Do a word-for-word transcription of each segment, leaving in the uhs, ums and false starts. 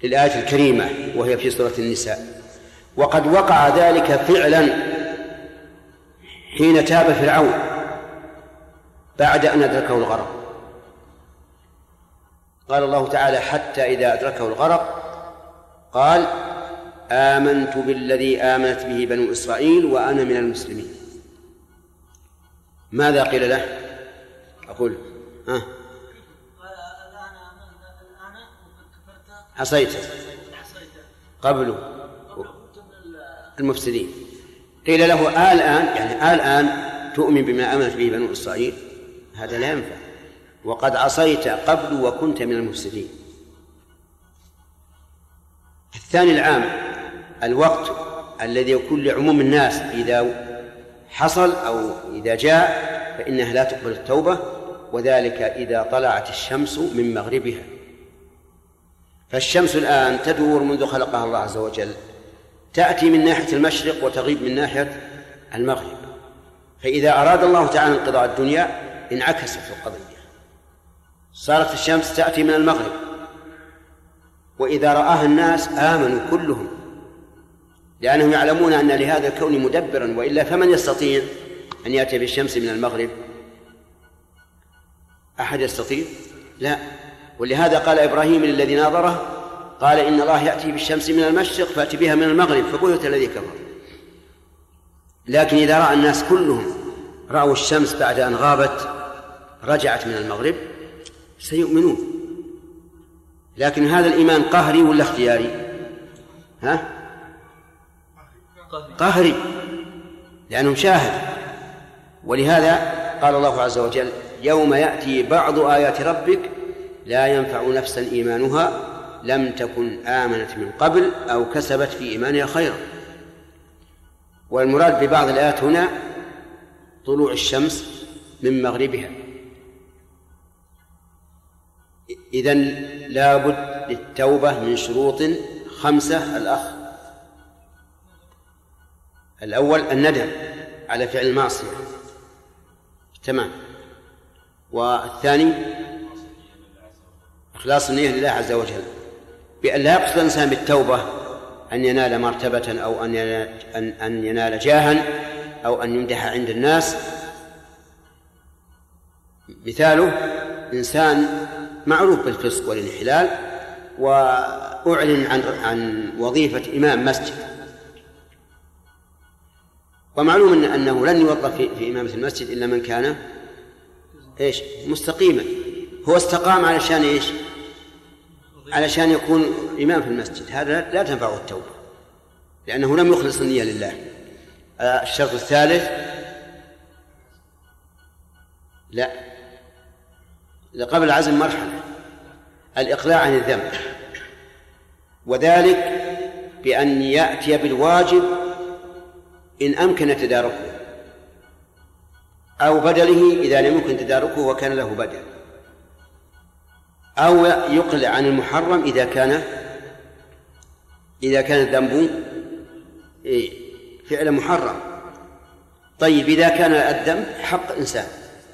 للآية الكريمة وهي في سورة النساء. وقد وقع ذلك فعلا حين تاب فرعون بعد أن أدركه الغرق. قال الله تعالى: حتى إذا أدركه الغرق قال: آمنت بالذي آمنت به بنو إسرائيل وأنا من المسلمين. ماذا قيل له؟ أقول ها عصيت قبل المفسدين. قيل له: آه الآن يعني آه الآن تؤمن بما آمنت به بنو إسرائيل؟ هذا لا ينفع، وقد عصيت قبل وكنت من المفسدين. الثاني العام الوقت الذي يكون لعموم الناس إذا حصل أو إذا جاء فإنها لا تقبل التوبة، وذلك إذا طلعت الشمس من مغربها. فالشمس الآن تدور منذ خلقها الله عز وجل، تأتي من ناحية المشرق وتغيب من ناحية المغرب، فإذا أراد الله تعالى انقضاء الدنيا انعكست القضية، صارت الشمس تأتي من المغرب، وإذا رآها الناس آمنوا كلهم، لأنهم يعلمون أن لهذا الكون مدبرا، وإلا فمن يستطيع أن يأتي بالشمس من المغرب؟ أحد يستطيع؟ لا. ولهذا قال إبراهيم للذي ناظره، قال: إن الله يأتي بالشمس من المشرق فأتي بها من المغرب فبهت الذي كفر. لكن إذا رأى الناس كلهم رأوا الشمس بعد أن غابت رجعت من المغرب سيؤمنون. لكن هذا الإيمان قهري ولا اختياري؟ ها؟ قهري، لأنه مشاهد. ولهذا قال الله عز وجل: يوم يأتي بعض آيات ربك لا ينفع نفسا إيمانها لم تكن آمنت من قبل أو كسبت في إيمانها خيرا. والمراد ببعض الآيات هنا طلوع الشمس من مغربها. إذن لا بد للتوبة من شروط خمسة. الأخ الأول الندم على فعل المعصية، تمام. والثاني إخلاص النية لله عز وجل، بأن لا يقصد الإنسان بالتوبة أن ينال مرتبة أو أن ينال, أن ينال جاها أو أن يمدح عند الناس. مثاله إنسان معروف بالفسق والانحلال وأعلن عن, عن وظيفة إمام مسجد، ومعلوم أنه لن يوظف في إمامة المسجد إلا من كان إيش مستقيما. هو استقام علشان إيش؟ علشان يكون إمام في المسجد. هذا لا تنفعه التوبة لأنه لم يخلص النية لله. الشرط الثالث لا قبل العزم مرحلة الإقلاع عن الذنب، وذلك بأن يأتي بالواجب إن أمكن تداركه، أو بدله إذا لم يمكن تداركه وكان له بدل، أو يقلع عن المحرم إذا كان إذا كان الذنب فعل محرم. طيب إذا كان الذنب حق إنسان،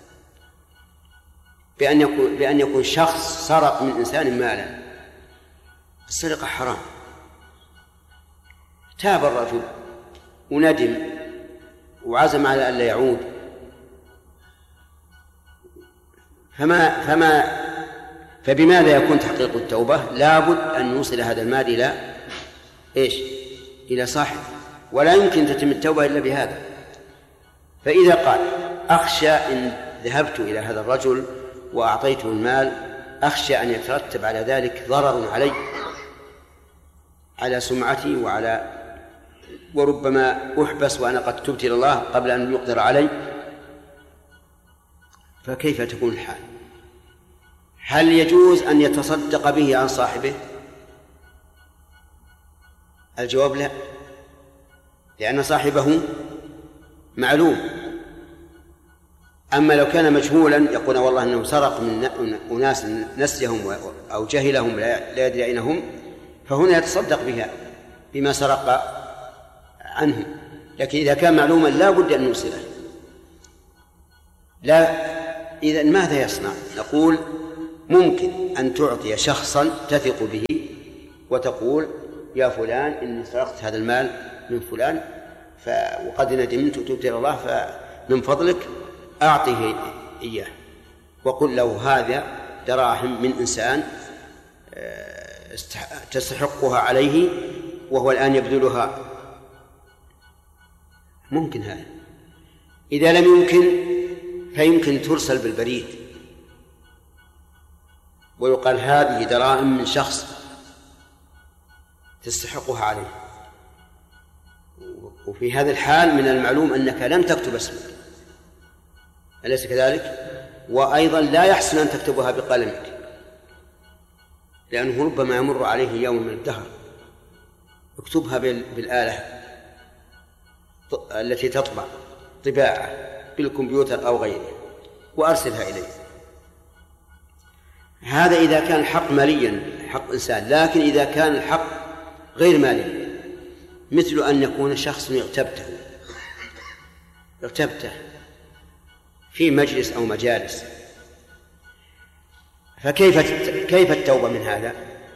بأن يكون بأن يكون شخص سرق من إنسان مالا، السرقة حرام، تاب الرجل وندم وعزم على أن لا يعود، فما فما فبماذا يكون تحقيق التوبة؟ لابد أن يوصل هذا المال إلى إيش؟ إلى صاحبه، ولا يمكن تتم التوبة إلا بهذا. فإذا قال: أخشى إن ذهبت إلى هذا الرجل وأعطيته المال أخشى أن يترتب على ذلك ضرر علي، على سمعتي وعلى وربما أحبس وأنا قد تبت إلى الله قبل أن يقدر علي، فكيف تكون الحال؟ هل يجوز أن يتصدق به عن صاحبه؟ الجواب لا، لأن صاحبه معلوم. أما لو كان مجهولا يقول والله أنه سرق من أناس نسيهم أو جهلهم لا يدري أين هم، فهنا يتصدق بها بما سرق عنه. لكن إذا كان معلوما لا بد أن يوصله. لا، إذن ماذا يصنع؟ نقول ممكن أن تعطي شخصا تثق به وتقول يا فلان إني سرقت هذا المال من فلان ف... وقد ندمت وتبت إلى الله فمن فضلك أعطيه إياه، وقل له هذا دراهم من إنسان تستحقها عليه وهو الآن يبذلها. ممكن هذا. إذا لم يمكن فيمكن ترسل بالبريد ويقال هذه دراهم من شخص تستحقها عليه، وفي هذا الحال من المعلوم أنك لم تكتب اسمك، أليس كذلك؟ وأيضا لا يحسن أن تكتبها بقلمك، لأنه ربما يمر عليه يوم من الدهر. اكتبها بالآلة التي تطبع طباعة بالكمبيوتر أو غيره وأرسلها إليه. هذا إذا كان الحق ماليا حق إنسان. لكن إذا كان الحق غير مالي، مثل أن يكون شخص اغتبته اغتبته في مجلس أو مجالس، فكيف كيف التوبة من هذا؟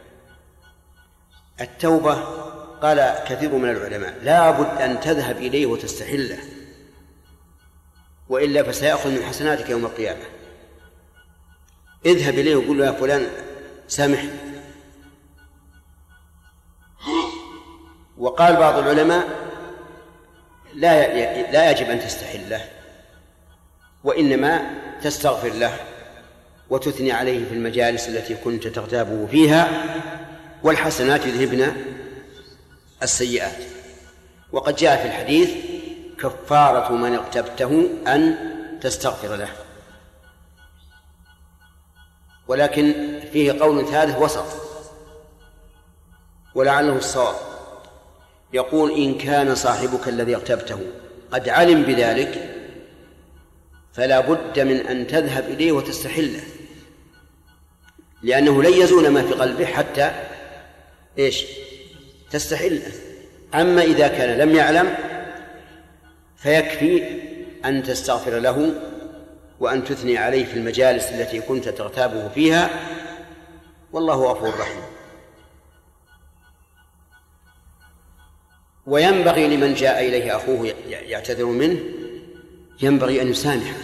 التوبة قال كثير من العلماء لا بد أن تذهب إليه وتستحله، وإلا فسيأخذ من حسناتك يوم القيامة. اذهب إليه وقل له يا فلان سامحني. وقال بعض العلماء لا لا يجب أن تستحله، وإنما تستغفر له وتثني عليه في المجالس التي كنت تغتابه فيها، والحسنات يذهبن السيئات. وقد جاء في الحديث كفارة من اغتبته أن تستغفر له. ولكن فيه قول ثالث وسط ولعله الصواب، يقول إن كان صاحبك الذي اغتبته قد علم بذلك فلا بد من أن تذهب إليه وتستحله، لأنه لن يزول ما في قلبه حتى إيش تستحله. أما إذا كان لم يعلم فيكفي أن تستغفر له وأن تثني عليه في المجالس التي كنت تغتابه فيها، والله غفور رحيم. وينبغي لمن جاء إليه أخوه يعتذر منه ينبغي أن يسامحه،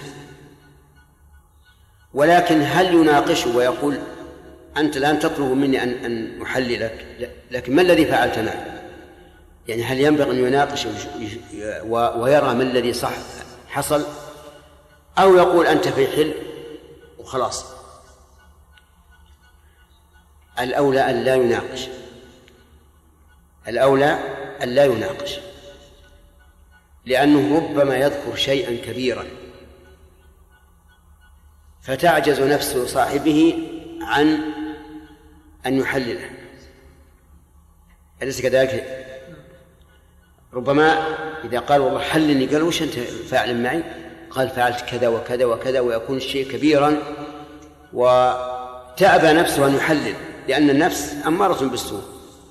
ولكن هل يناقشه ويقول أنت الآن تطلب مني أن أن أحللك، لكن ما الذي فعلت معي؟ يعني هل ينبغي أن يناقش ويرى ما الذي صح حصل، أو يقول أنت في حل وخلاص؟ الأولى أن لا يناقش، الأولى أن لا يناقش، لأنه ربما يذكر شيئا كبيرا فتعجز نفس صاحبه عن أن يحلله، أليس كذلك؟ ربما إذا قال والله حلني، قال وش أنت فاعل معي؟ قال فعلت كذا وكذا وكذا، ويكون الشيء كبيرا وتأبى نفسه أن يحلل، لأن النفس أمارة بالسوء.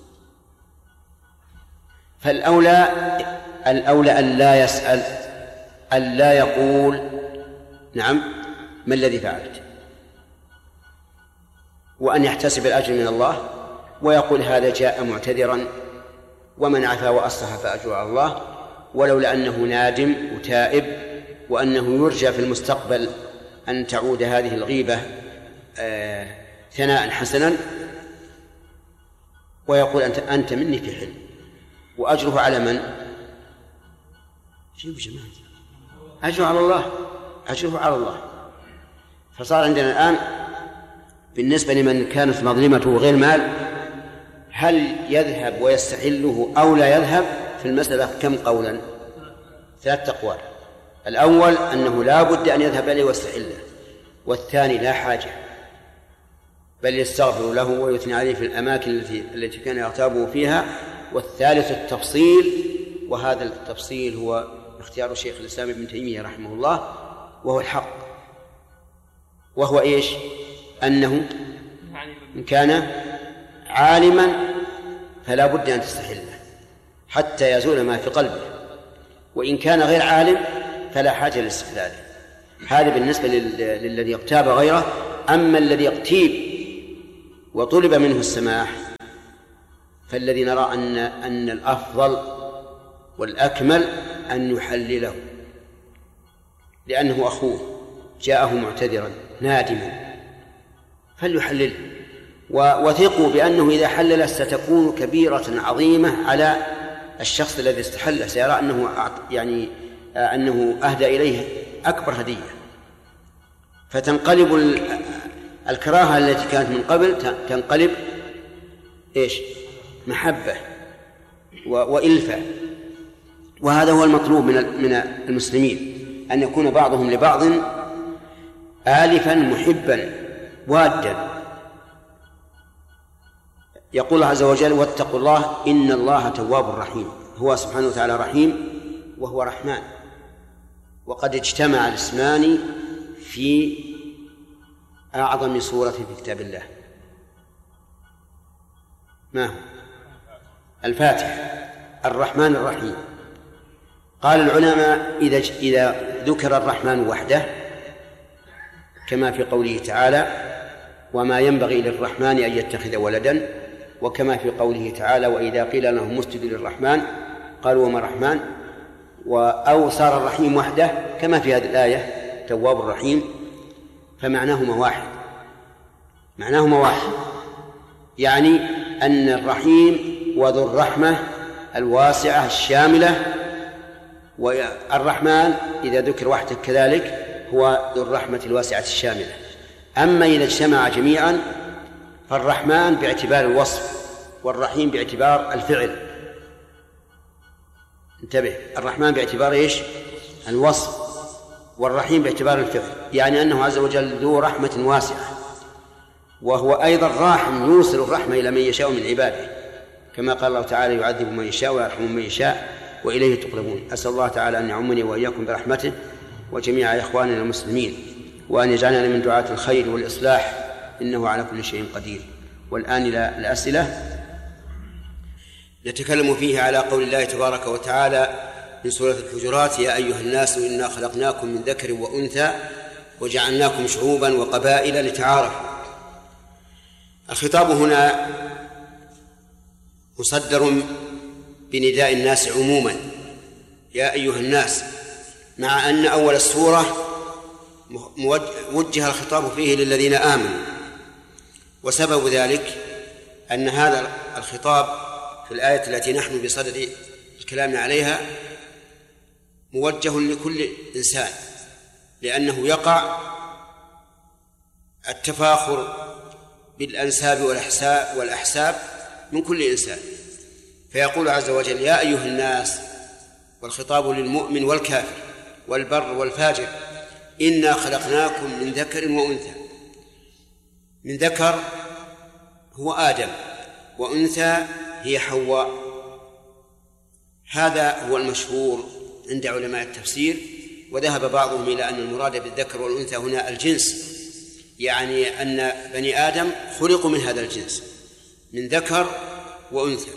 فالأولى الأولى أن لا يسأل، أن لا يقول نعم ما الذي فعلت، وأن يحتسب الأجر من الله ويقول هذا جاء معتذرا ومن عفا وأصلح فأجره على الله، ولولا أنه نادم وتائب وأنه يرجى في المستقبل أن تعود هذه الغيبة آه ثناء حسنا، ويقول أنت, أنت مني في حلم، وأجره على من؟ شوف جماعة، أجره على الله، أجره على الله. فصار عندنا الآن بالنسبة لمن كانت مظلمته غير مال هل يذهب ويستحله أو لا يذهب؟ في المسألة كم قولا؟ ثلاثة أقوال. الأول أنه لا بد أن يذهب إليه ويستحله، والثاني لا حاجة بل يستغفر له ويثني عليه في الأماكن التي التي كان يغتابه فيها، والثالث التفصيل، وهذا التفصيل هو اختيار الشيخ الإسلام ابن تيمية رحمه الله، وهو الحق، وهو إيش؟ أنه إن كان عالما فلا بد أن تستحله حتى يزول ما في قلبه، وإن كان غير عالم فلا حاجة لاستحلاله. هذا بالنسبة للذي اغتاب غيره. أما الذي اغتيب وطلب منه السماح فالذي نرى أن أن الأفضل والأكمل أن يحلله، لأنه أخوه جاءه معتذرا نادما فليحلله، ووثقوا بأنه إذا حلل ستكون كبيرة عظيمة على الشخص الذي استحل، سيرى أنه يعني أنه أهدى إليه أكبر هدية، فتنقلب الكراهة التي كانت من قبل تنقلب إيش؟ محبة وإلفة. وهذا هو المطلوب من المسلمين، أن يكون بعضهم لبعض آلفا محبا وادا. يقول الله عز وجل: واتقوا الله إن الله تواب رحيم. هو سبحانه وتعالى رحيم وهو رحمن، وقد اجتمع الاسمان في أعظم سورة في كتاب الله. ما هو؟ الفاتحة. الرحمن الرحيم. قال العلماء: إذا إذا ذكر الرحمن وحده كما في قوله تعالى: وما ينبغي للرحمن أن يتخذ ولدا، وكما في قوله تعالى: وإذا قيل لهم اسجدوا للرحمن قالوا وما الرحمن، أو صار الرحيم وحده كما في هذه الآية تواب الرحيم، فمعناهما واحد. معناهما واحد يعني أن الرحيم وذو الرحمة الواسعة الشاملة، والرحمن إذا ذكر وحده كذلك هو ذو الرحمة الواسعة الشاملة. أما إذا اجتمع جميعا فالرحمن باعتبار الوصف والرحيم باعتبار الفعل. انتبه، الرحمن باعتبار إيش؟ الوصف، والرحيم باعتبار الفعل، يعني أنه عز وجل ذو رحمة واسعة، وهو أيضا راحم يوصل الرحمة إلى من يشاء من عباده، كما قال الله تعالى: يعذب من يشاء ويرحم من يشاء وإليه تقلبون. أسأل الله تعالى أن يعمني وإياكم برحمته وجميع إخواننا المسلمين، وأن يجعلنا من دعاة الخير والإصلاح، إنه على كل شيء قدير. والآن إلى الأسئلة. نتكلم فيه على قول الله تبارك وتعالى من سورة الحجرات: يا أيها الناس إنا خلقناكم من ذكر وأنثى وجعلناكم شعوبا وقبائل لتعارفوا. الخطاب هنا مصدر بنداء الناس عموما: يا أيها الناس، مع أن أول السورة وجه الخطاب فيه للذين آمنوا، وسبب ذلك أن هذا الخطاب في الآية التي نحن بصدد الكلام عليها موجه لكل إنسان، لأنه يقع التفاخر بالأنساب والأحساب من كل إنسان، فيقول عز وجل: يا أيها الناس، والخطاب للمؤمن والكافر والبر والفاجر: إنا خلقناكم من ذكر وأنثى. من ذكر هو آدم، وأنثى هي حواء. هذا هو المشهور عند علماء التفسير، وذهب بعضهم إلى أن المراد بالذكر والأنثى هنا الجنس، يعني أن بني آدم خلقوا من هذا الجنس، من ذكر وأنثى.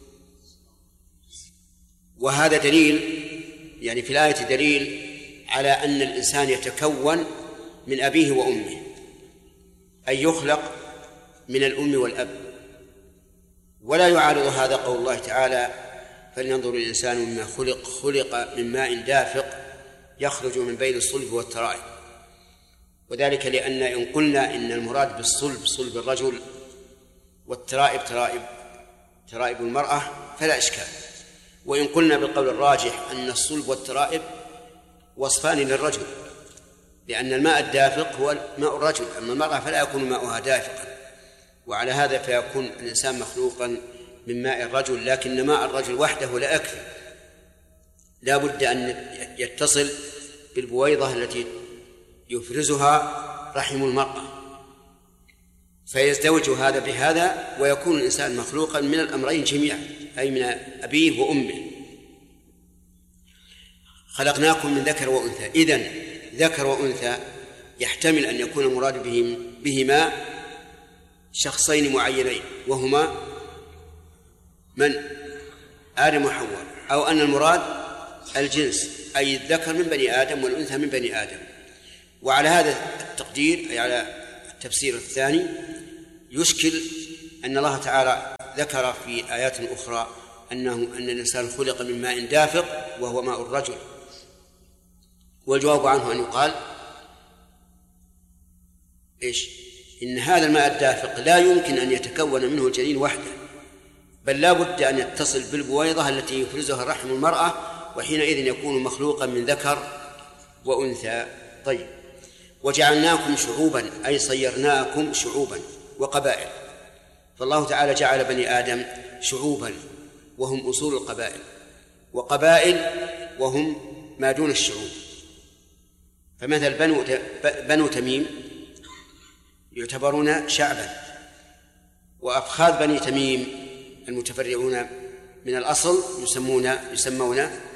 وهذا دليل، يعني في الآية دليل على أن الإنسان يتكون من أبيه وأمه، أي يخلق من الأم والأب. ولا يعارض هذا قول الله تعالى: فلينظر الإنسان مما خلق خلق من ماء دافق يخرج من بين الصلب والترائب. وذلك لأن إن قلنا إن المراد بالصلب صلب الرجل والترائب ترائب ترائب المرأة فلا إشكال. وإن قلنا بالقول الراجح أن الصلب والترائب وصفان للرجل، لأن الماء الدافق هو ماء الرجل، أما المرأة فلا يكون ماؤها دافقا، وعلى هذا فيكون الإنسان مخلوقا من ماء الرجل. لكن ماء الرجل وحده لا يكفي، لا بد أن يتصل بالبويضة التي يفرزها رحم المرأة، فيزدوج هذا بهذا ويكون الإنسان مخلوقا من الأمرين جميعا، أي من أبيه وأمه. خلقناكم من ذكر وأنثى. إذن ذكر وأنثى يحتمل أن يكون المراد بهم بهما شخصين معينين، وهما من؟ آدم وحواء، أو أن المراد الجنس، أي الذكر من بني آدم والأنثى من بني آدم. وعلى هذا التقدير، أي على التفسير الثاني، يشكل أن الله تعالى ذكر في آيات أخرى أنه أن الإنسان خلق من ماء دافق وهو ماء الرجل، والجواب عنه أن يقال إيش؟ إن هذا الماء الدافق لا يمكن أن يتكون منه الجنين وحده، بل لا بد أن يتصل بالبويضة التي يفرزها رحم المرأة، وحينئذ يكون مخلوقا من ذكر وأنثى. طيب، وجعلناكم شعوبا أي صيرناكم شعوبا وقبائل، فالله تعالى جعل بني آدم شعوبا وهم أصول القبائل، وقبائل وهم ما دون الشعوب. فمثل بنو بنو تميم يعتبرون شعبا، وأفخاذ بني تميم المتفرعون من الأصل يسمون يسمون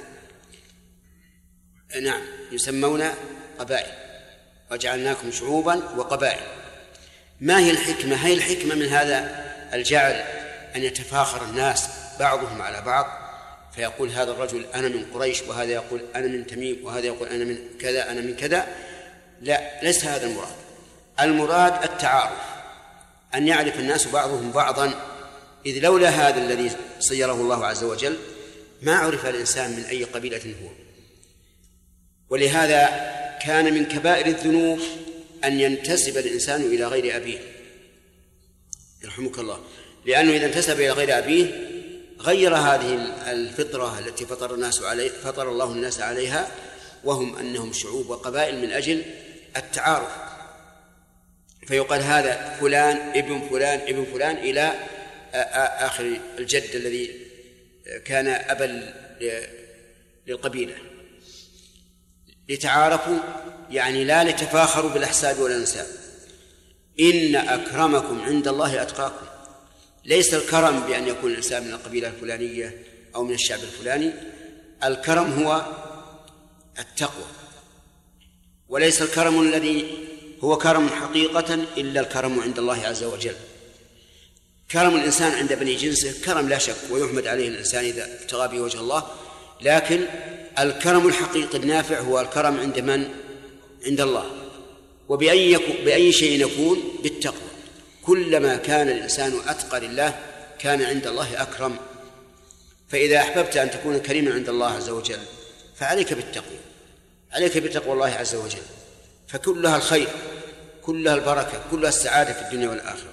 نعم يسمون قبائل. وجعلناكم شعوبا وقبائل. ما هي الحكمة؟ هي الحكمة من هذا الجعل أن يتفاخر الناس بعضهم على بعض، فيقول هذا الرجل أنا من قريش، وهذا يقول أنا من تميم، وهذا يقول أنا من كذا أنا من كذا. لا، ليس هذا المراد. المراد التعارف، أن يعرف الناس بعضهم بعضا، إذ لولا هذا الذي صيره الله عز وجل ما عرف الإنسان من أي قبيلة هو. ولهذا كان من كبائر الذنوب أن ينتسب الإنسان إلى غير أبيه، يرحمك الله، لأنه إذا انتسب إلى غير أبيه غير هذه الفطرة التي فطر الناس عليه فطر الله الناس عليها، وهم أنهم شعوب وقبائل من أجل التعارف. فيقال هذا فلان ابن فلان ابن فلان إلى آخر الجد الذي كان أبا للقبيلة، لتعارفوا، يعني لا لتفاخروا بالأحساب والأنساب. إن أكرمكم عند الله أتقاكم. ليس الكرم بأن يكون الإنسان من القبيلة الفلانية أو من الشعب الفلاني، الكرم هو التقوى، وليس الكرم الذي هو كرم حقيقة إلا الكرم عند الله عز وجل. كرم الإنسان عند بني جنسه كرم لا شك، ويحمد عليه الإنسان إذا ابتغى به وجه الله، لكن الكرم الحقيقي النافع هو الكرم عند من؟ عند الله. وبأي يكون بأي شيء يكون؟ بالتقوى. كلما كان الإنسان أتقى لله كان عند الله أكرم. فإذا أحببت أن تكون كريما عند الله عز وجل فعليك بالتقوى، عليك بتقوى الله عز وجل، فكلها الخير، كلها البركة، كلها السعادة في الدنيا والآخرة.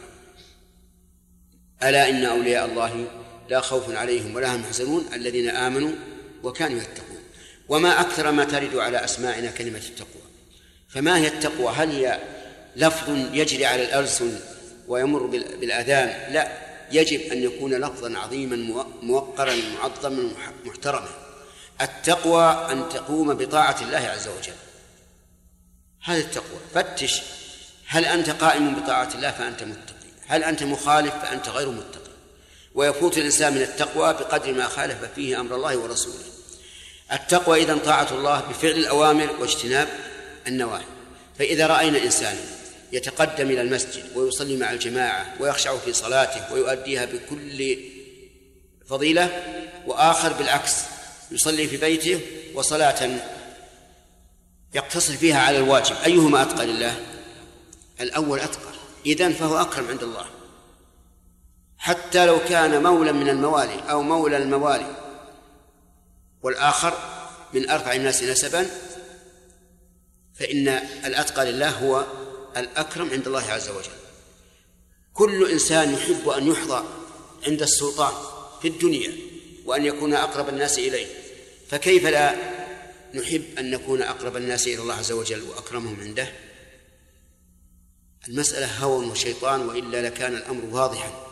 ألا إن أولياء الله لا خوف عليهم ولا هم يحزنون الذين آمنوا وكانوا يتقون. وما أكثر ما ترد على أسماعنا كلمة التقوى. فما هي التقوى؟ هل هي لفظ يجري على الألسن ويمر بالأذان؟ لا، يجب أن يكون لفظا عظيما موقرا معظما محترما. التقوى أن تقوم بطاعة الله عز وجل، هذه التقوى. فتش، هل أنت قائم بطاعة الله فأنت متقي، هل أنت مخالف فأنت غير متقي. ويفوت الإنسان من التقوى بقدر ما خالف فيه أمر الله ورسوله. التقوى إذن طاعة الله بفعل الأوامر واجتناب النواهي. فإذا رأينا إنسانا يتقدم إلى المسجد ويصلي مع الجماعة ويخشع في صلاته ويؤديها بكل فضيلة، وآخر بالعكس يصلي في بيته وصلاة يقتصر فيها على الواجب، أيهما أتقى لله؟ الأول أتقى، إذن فهو أكرم عند الله، حتى لو كان مولا من الموالي أو مولى الموالي، والآخر من أرفع الناس نسبا، فإن الأتقى لله هو الأكرم عند الله عز وجل. كل إنسان يحب أن يحظى عند السلطان في الدنيا وأن يكون أقرب الناس إليه، فكيف لا نحب أن نكون أقرب الناس إلى الله عز وجل وأكرمهم عنده؟ المسألة هوى وشيطان، وإلا لكان الأمر واضحا.